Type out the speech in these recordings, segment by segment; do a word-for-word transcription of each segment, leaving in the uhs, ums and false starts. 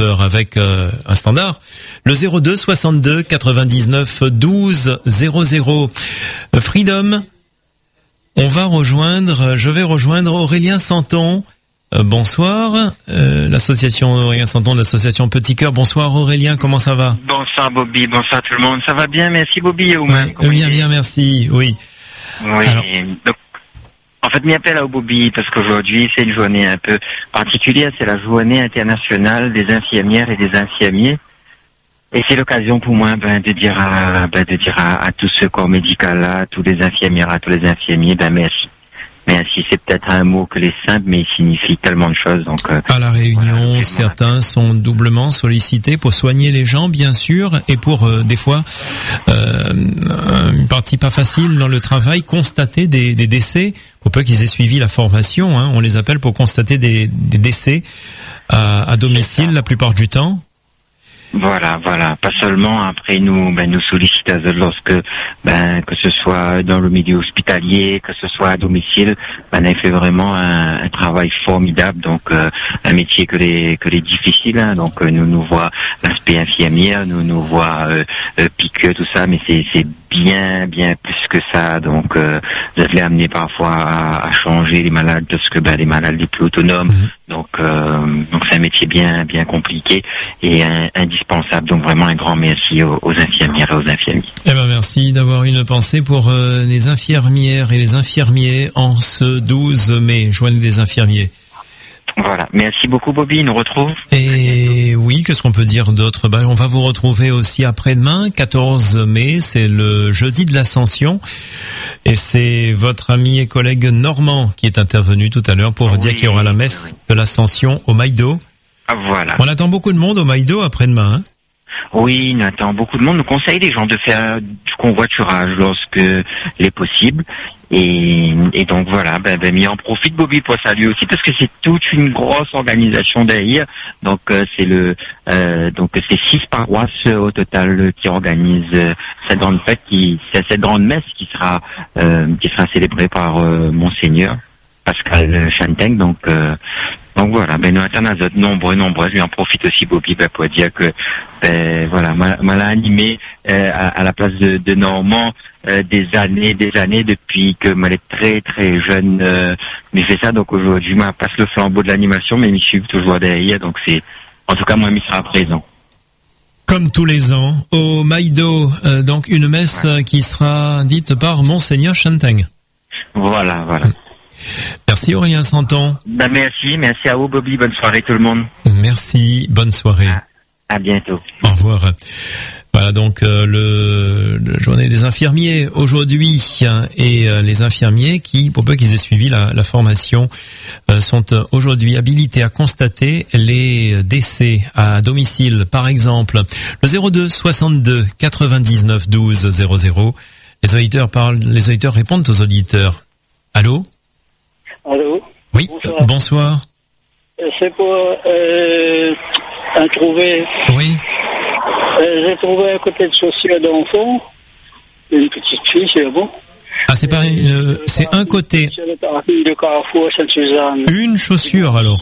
heures avec euh, un standard, le zéro deux soixante-deux quatre-vingt-dix-neuf douze zéro zéro. Freedom, on va rejoindre, je vais rejoindre Aurélien Santon. Euh, bonsoir, euh, l'association Aurélien Santon de l'association Petit Cœur. Bonsoir Aurélien, comment ça va? Bonsoir Bobby, bonsoir tout le monde. Ça va bien, merci Bobby. Ou même, ouais, bien, bien, merci, oui. Oui, alors, donc, en fait, m'y appelle à Bobby parce qu'aujourd'hui, c'est une journée un peu particulière. C'est la journée internationale des infirmières et des infirmiers. Et c'est l'occasion pour moi ben, de dire à, ben, de dire à, à tout ce corps médical là, à tous les infirmières, à tous les infirmiers, ben merci. Merci, c'est peut-être un mot que les simples, mais il signifie tellement de choses. Donc, euh, à la Réunion, voilà, certains sont doublement sollicités pour soigner les gens, bien sûr, et pour euh, des fois euh, une partie pas facile dans le travail, constater des, des décès. Pour peu qu'ils aient suivi la formation, hein, on les appelle pour constater des, des décès à, à domicile la plupart du temps. Voilà, voilà. Pas seulement après nous, ben nous solliciter lorsque, ben que ce soit dans le milieu hospitalier, que ce soit à domicile, ben on a fait vraiment un, un travail formidable. Donc euh, un métier que les que les difficiles. Hein, donc euh, nous nous voit l'aspect infirmière, nous nous voit euh, euh, piqueux, tout ça, mais c'est c'est bien bien plus que ça. Donc euh, vous avez amené parfois à, à changer les malades parce que ben les malades les plus autonomes. Mmh. Donc euh, donc c'est un métier bien bien compliqué et un, indispensable. Donc vraiment un grand merci aux, aux infirmières et aux infirmiers. Eh ben merci d'avoir une pensée pour euh, les infirmières et les infirmiers en ce douze mai. Journée des infirmiers. Voilà, merci beaucoup Bobby, nous retrouve. Et oui, qu'est-ce qu'on peut dire d'autre? Ben, on va vous retrouver aussi après-demain, quatorze mai, c'est le jeudi de l'Ascension. Et c'est votre ami et collègue Normand qui est intervenu tout à l'heure pour oui, dire qu'il y aura la messe oui. de l'Ascension au Maïdo. Ah, voilà. On attend beaucoup de monde au Maïdo après-demain, hein? Oui, on attend beaucoup de monde. Nous conseille les gens de faire du convoiturage lorsque l'est possible. Et, et donc voilà, ben, ben, m'y en profite Bobby pour saluer aussi parce que c'est toute une grosse organisation derrière. Donc euh, c'est le euh, donc c'est six paroisses au total qui organisent euh, cette grande fête qui c'est cette grande messe qui sera euh, qui sera célébrée par euh, Monseigneur Pascal Chanteng. Donc euh, donc voilà, ben nous attendons nombreux, nombreux. Je lui en profite aussi Bobby ben, pour dire que ben voilà, m'a, m'a animé euh, à, à la place de, de Normand euh, des années, des années depuis que moi est très très jeune. Euh, mais fait ça donc aujourd'hui, moi passe le flambeau de l'animation, mais il suit toujours derrière. Donc c'est, en tout cas moi il sera présent. Comme tous les ans au Maïdo, euh, donc une messe ouais. qui sera dite par Monseigneur Chanteng. Voilà, voilà. Merci Aurélien Santon. Ben merci, merci à vous Bobby, bonne soirée tout le monde. Merci, bonne soirée. À, à bientôt. Au revoir. Voilà donc euh, le, le journée des infirmiers aujourd'hui hein, et euh, les infirmiers qui, pour peu qu'ils aient suivi la, la formation, euh, sont euh, aujourd'hui habilités à constater les décès à domicile. Par exemple, le zéro deux soixante-deux quatre-vingt-dix-neuf douze zéro zéro. Les auditeurs parlent, les auditeurs répondent aux auditeurs. Allô? Allô? Oui, bonsoir. bonsoir. C'est pour euh, un trouver. Oui. Euh, j'ai trouvé à côté de chaussures d'enfant, une petite fille, c'est bon. Ah, c'est pas une, euh, c'est un côté. Sur le parking de Carrefour Sainte-Suzanne. Une chaussure alors.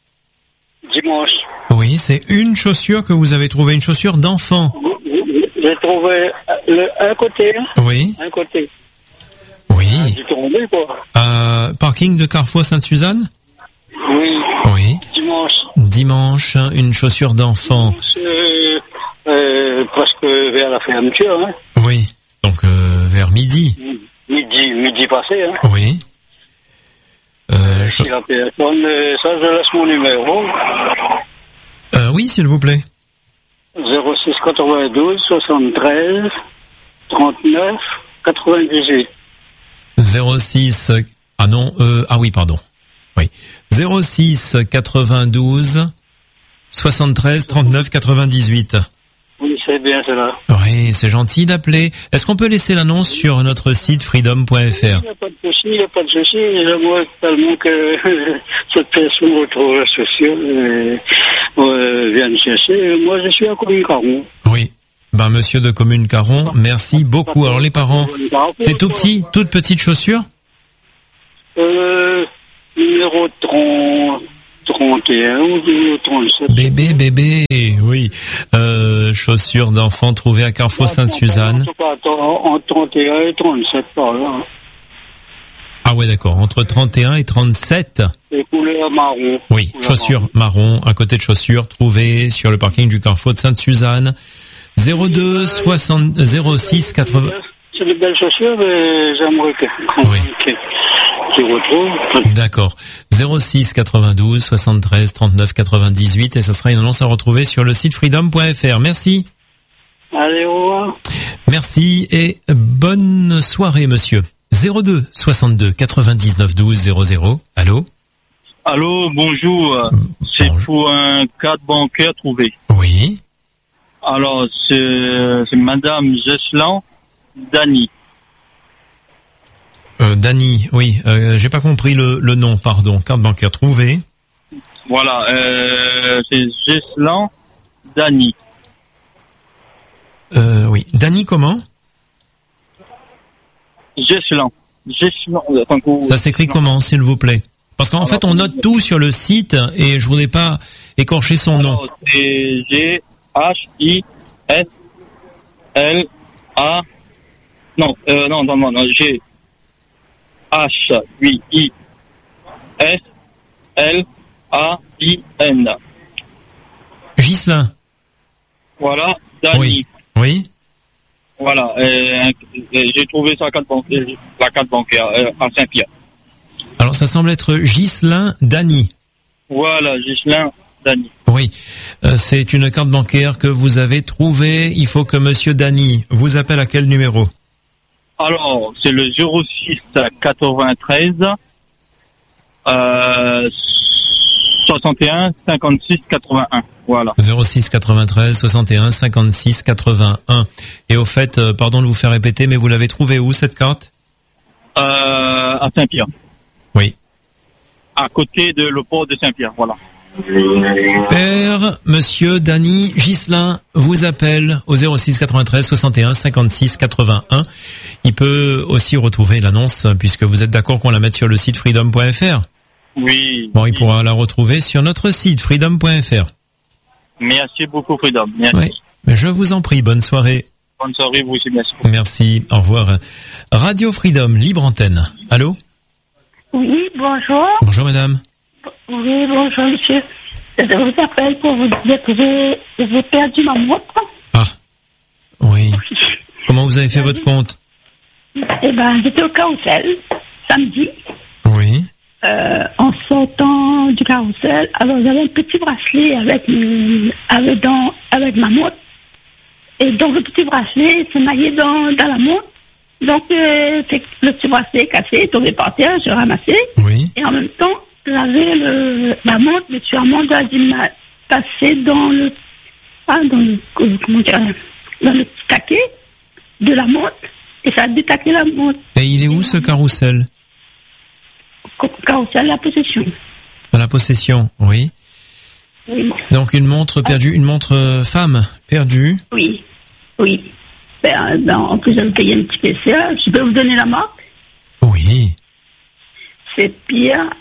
Dimanche. Oui, c'est une chaussure que vous avez trouvé, une chaussure d'enfant. J'ai trouvé le, un côté. Oui. Un côté. Oui. Ah, j'ai tombé quoi. Euh, parking de Carrefour Sainte-Suzanne. Oui. Oui. Dimanche. Dimanche, une chaussure d'enfant. Euh, euh, presque vers la fermeture. Hein. Oui. Donc euh, vers midi. Midi, midi passé. Hein. Oui. Euh, si je... la personne, ça je laisse mon numéro. Euh, oui, s'il vous plaît. zéro six quatre-vingt-douze soixante-treize trente-neuf quatre-vingt-dix-huit. zéro six ah non euh, ah oui pardon oui zéro six quatre-vingt-douze soixante-treize trente-neuf quatre-vingt-dix-huit. Oui, c'est bien cela. Oui, c'est gentil d'appeler. Est-ce qu'on peut laisser l'annonce sur notre site freedom point f r? Il n'y a pas de souci, il n'y a pas de souci. J'aimerais tellement que cette personne retrouve la chaussure et euh, vienne chercher. Moi, je suis à Commune Caron. Oui. Ben, monsieur de Commune Caron, merci beaucoup. Alors, les parents, c'est tout petit, toute petite chaussure? Euh, numéro trente, trente et un ou trente-sept. Bébé, bébé, oui. Euh, chaussures d'enfant trouvées à Carrefour Sainte-Suzanne. En tout cas, entre trente et un et trente-sept par là. Ah ouais, d'accord, entre trente et un et trente-sept. Et couleur marron. Oui, couleur chaussures marron. marron, à côté de chaussures trouvées sur le parking du Carrefour de Sainte-Suzanne. zéro deux soixante zéro six quatre-vingts. C'est de belles chaussures, mais j'aimerais que oui. tu retrouves. D'accord. zéro six quatre-vingt-douze soixante-treize trente-neuf quatre-vingt-dix-huit et ce sera une annonce à retrouver sur le site freedom point f r. Merci. Allez, au revoir. Merci et bonne soirée, monsieur. zéro deux soixante-deux quatre-vingt-dix-neuf douze zéro zéro. Allô? Allô, bonjour. C'est bonjour. Pour un cadre bancaire trouvé. Oui. Alors, c'est, c'est Madame Geslan Dany. Euh, Dany, oui. Euh, j'ai pas compris le, le nom, pardon. Carte bancaire trouvée. Voilà, euh, c'est Geslan Dany. Euh, oui. Dany comment? Geslan. Geslan. Ça s'écrit comment, s'il vous plaît? Parce qu'en Alors, fait, on note tout sur le site et je voudrais pas écorcher son nom. C'est G H I S L A. Non, euh, non, non, non, non, G H huit I S L A I N. Ghislain. Voilà, Dany. Oui. Oui. Voilà, euh, j'ai trouvé sa carte bancaire, la carte bancaire euh, à Saint-Pierre. Alors ça semble être Ghislain Dany. Voilà, Ghislain Dany. Oui, euh, c'est une carte bancaire que vous avez trouvée. Il faut que Monsieur Dany vous appelle à quel numéro? Alors, c'est le zéro six quatre-vingt-treize euh, soixante et un cinquante-six quatre-vingt-un. Voilà. zéro six quatre-vingt-treize soixante et un cinquante-six quatre-vingt-un. Et au fait, euh, pardon de vous faire répéter, mais vous l'avez trouvée où cette carte? euh, À Saint-Pierre. Oui. À côté de le port de Saint-Pierre, voilà. Père, Monsieur Dany, Ghislain vous appelle au zéro six quatre-vingt-treize soixante et un cinquante-six quatre-vingt-un. Il peut aussi retrouver l'annonce puisque vous êtes d'accord qu'on la mette sur le site freedom point f r. Oui. Bon, il pourra la retrouver sur notre site freedom point f r. Merci beaucoup, Freedom. Merci. Oui, mais je vous en prie, bonne soirée. Bonne soirée, vous aussi, merci. Merci, au revoir. Radio Freedom, libre antenne. Allô? Oui, bonjour. Bonjour, madame. Oui, bonjour, monsieur. Je vous appelle pour vous dire que j'ai, j'ai perdu ma montre. Ah, oui. Comment vous avez fait votre compte? Eh ben, j'étais au carrousel, samedi. Oui. Euh, en sortant du carrousel, alors j'avais un petit bracelet avec, avec, dans, avec ma montre. Et donc le petit bracelet s'est maillé dans, dans la montre. Donc euh, le petit bracelet cassé, tombé par terre, je ramassé. Oui. Et en même temps, j'avais le, la montre, mais sûrement a dû passer dans le, ah, dans le, comment dire, dans le petit taquet de la montre. Et ça a détaqué la montre. Et il est où ce carrousel? Carrousel, la possession. La possession, oui. Oui. Donc une montre perdue, une montre euh, femme perdue. Oui, oui. Ben, ben, en plus, j'avais payé un petit P C A. Je peux vous donner la marque? Oui. C'est Pierre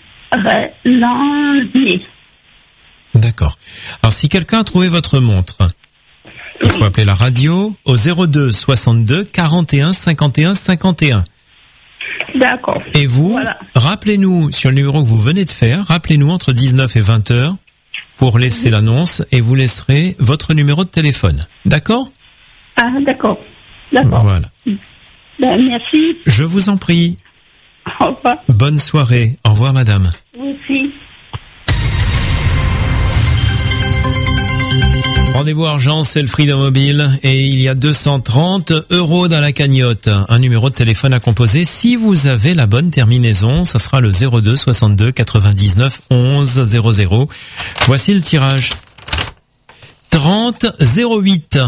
Landier. D'accord. Alors si quelqu'un a trouvé votre montre, il faut appeler la radio au zéro deux soixante-deux quarante et un cinquante et un cinquante et un. D'accord. Et vous, voilà. Rappelez-nous sur le numéro que vous venez de faire, rappelez-nous entre dix-neuf et vingt heures pour laisser mmh. l'annonce et vous laisserez votre numéro de téléphone. D'accord? Ah, d'accord. D'accord. Voilà. Ben, merci. Je vous en prie. Au revoir. Bonne soirée. Au revoir, madame. Vous aussi. Rendez-vous argent, c'est le Freedom Mobile et il y a deux cent trente euros dans la cagnotte. Un numéro de téléphone à composer. Si vous avez la bonne terminaison, ça sera le zéro deux soixante-deux quatre-vingt-dix-neuf onze zéro zéro. Voici le tirage. trente zéro huit.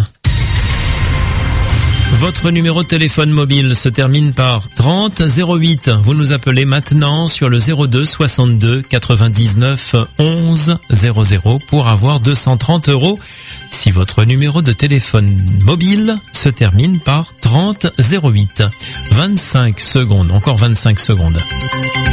Votre numéro de téléphone mobile se termine par trente zéro huit. Vous nous appelez maintenant sur le zéro deux soixante-deux quatre-vingt-dix-neuf onze zéro zéro pour avoir deux cent trente euros. Si votre numéro de téléphone mobile se termine par trente zéro huit. vingt-cinq secondes, encore vingt-cinq secondes.